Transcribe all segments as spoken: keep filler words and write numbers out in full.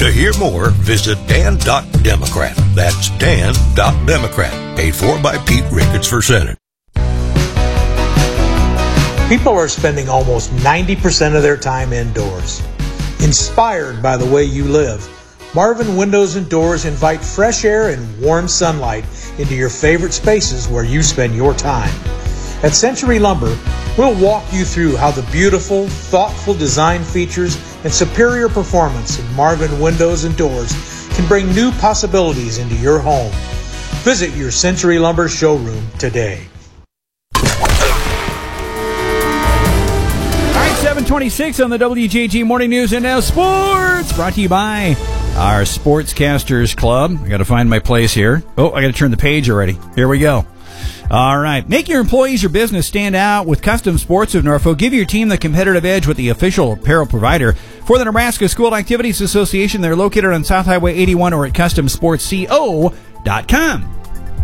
To hear more, visit dan dot democrat. That's dan dot democrat. Paid for by Pete Ricketts for Senate. People are spending almost ninety percent of their time indoors. Inspired by the way you live, Marvin Windows and Doors invite fresh air and warm sunlight into your favorite spaces where you spend your time. At Century Lumber, we'll walk you through how the beautiful, thoughtful design features and superior performance of Marvin Windows and Doors can bring new possibilities into your home. Visit your Century Lumber showroom today. seven twenty-six on the W J G Morning News and Now Sports, brought to you by our Sportscasters Club. I got to find my place here. Oh, I got to turn the page already. Here we go. All right. Make your employees or business stand out with Custom Sports of Norfolk. Give your team the competitive edge with the official apparel provider for the Nebraska School Activities Association. They're located on South Highway eighty-one or at custom sports co dot com.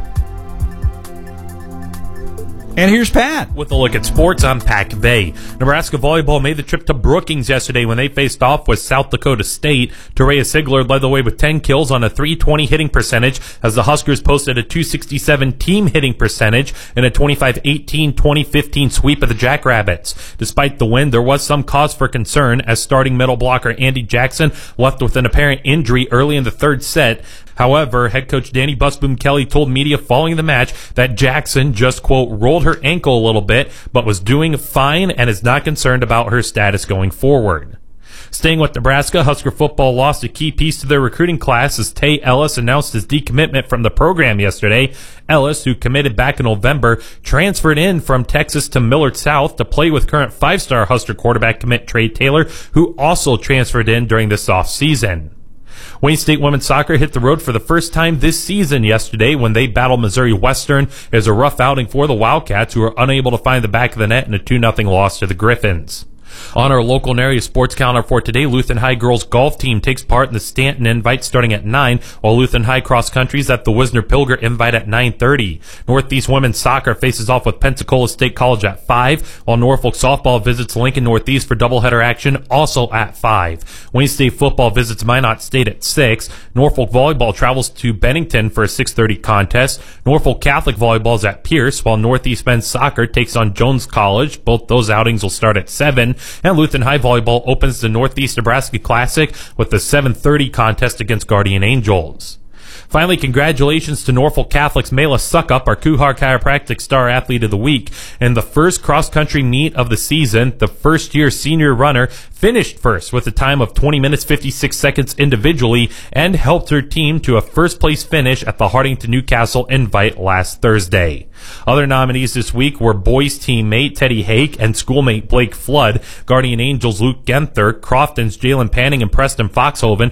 And here's Pat. With a look at sports, I'm Pat Vay. Nebraska volleyball made the trip to Brookings yesterday when they faced off with South Dakota State. Torea Sigler led the way with ten kills on a three twenty hitting percentage as the Huskers posted a two sixty-seven team hitting percentage and a twenty-five eighteen twenty fifteen sweep of the Jackrabbits. Despite the win, there was some cause for concern as starting middle blocker Andy Jackson left with an apparent injury early in the third set. However, head coach Danny Busboom Kelly told media following the match that Jackson just, quote, rolled her ankle a little bit, but was doing fine and is not concerned about her status going forward. Staying with Nebraska, Husker football lost a key piece to their recruiting class as Tay Ellis announced his decommitment from the program yesterday. Ellis, who committed back in November, transferred in from Texas to Millard South to play with current five-star Husker quarterback commit Trey Taylor, who also transferred in during this offseason. Wayne State women's soccer hit the road for the first time this season yesterday when they battled Missouri Western. It was a rough outing for the Wildcats, who were unable to find the back of the net in a two nothing loss to the Griffins. On our local and area sports calendar for today, Lutheran High girls golf team takes part in the Stanton Invite starting at nine, while Lutheran High cross country is at the Wisner Pilger Invite at nine thirty. Northeast women's soccer faces off with Pensacola State College at five, while Norfolk softball visits Lincoln Northeast for doubleheader action, also at five. Wayne State football visits Minot State at six. Norfolk volleyball travels to Bennington for a six thirty contest. Norfolk Catholic volleyball is at Pierce, while Northeast men's soccer takes on Jones College. Both those outings will start at seven. And Lutheran High volleyball opens the Northeast Nebraska Classic with the seven thirty contest against Guardian Angels. Finally, congratulations to Norfolk Catholic's Mela Suckup, our Kuhar Chiropractic Star Athlete of the Week. In the first cross-country meet of the season, the first-year senior runner finished first with a time of twenty minutes, fifty-six seconds individually and helped her team to a first-place finish at the Hardington Newcastle Invite last Thursday. Other nominees this week were boys teammate Teddy Hake and schoolmate Blake Flood, Guardian Angels Luke Genther, Crofton's Jalen Panning and Preston Foxhoven,